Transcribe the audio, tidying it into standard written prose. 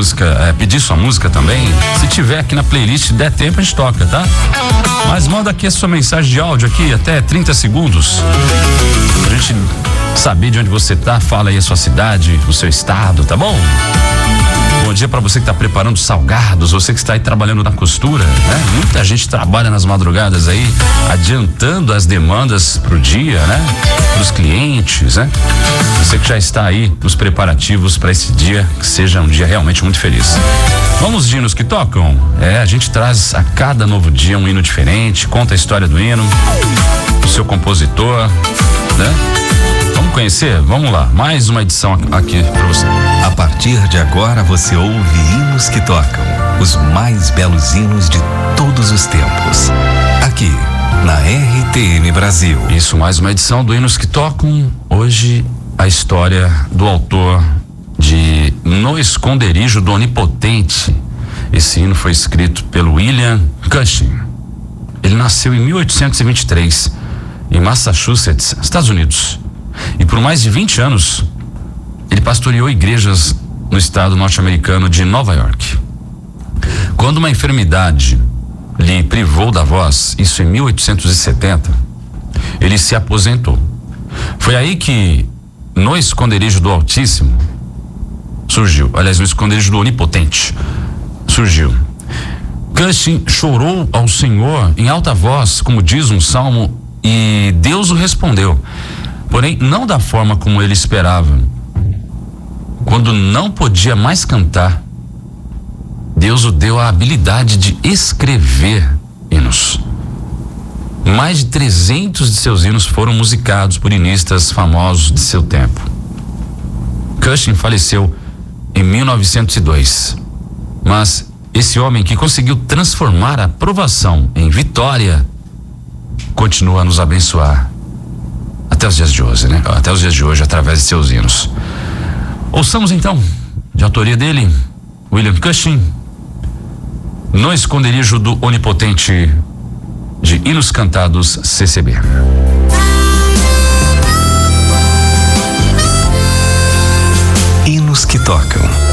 música, pedir sua música também, se tiver aqui na playlist, der tempo a gente toca, tá? Mas manda aqui a sua mensagem de áudio aqui, até 30 segundos, pra gente saber de onde você tá, fala aí a sua cidade, o seu estado, tá bom? Bom dia para você que está preparando salgados, você que está aí trabalhando na costura, né? Muita gente trabalha nas madrugadas aí, adiantando as demandas pro dia, né? Pros clientes, né? Você que já está aí nos preparativos para esse dia, que seja um dia realmente muito feliz. Vamos de hinos que tocam? A gente traz a cada novo dia um hino diferente, conta a história do hino, do seu compositor, né? Vamos conhecer? Vamos lá, mais uma edição aqui para você. A partir de agora você ouve hinos que tocam, os mais belos hinos de todos os tempos, aqui na RTM Brasil. Isso, mais uma edição do Hinos que Tocam. Hoje a história do autor de No Esconderijo do Onipotente. Esse hino foi escrito pelo William Cushing. Ele nasceu em 1823 em Massachusetts, Estados Unidos. E por mais de 20 anos, ele pastoreou igrejas no estado norte-americano de Nova York. Quando uma enfermidade lhe privou da voz, isso em 1870, ele se aposentou. Foi aí que No Esconderijo do Altíssimo surgiu, aliás, No Esconderijo do Onipotente surgiu. Cushing chorou ao Senhor em alta voz, como diz um salmo, e Deus o respondeu. Porém, não da forma como ele esperava. Quando não podia mais cantar, Deus o deu a habilidade de escrever hinos. Mais de 300 de seus hinos foram musicados por hinistas famosos de seu tempo. Cushing faleceu em 1902. Mas esse homem que conseguiu transformar a provação em vitória continua a nos abençoar até os dias de hoje, né? Até os dias de hoje, através de seus hinos. Ouçamos então, de autoria dele, William Cushing, No Esconderijo do Onipotente, de Hinos Cantados CCB. Hinos que tocam.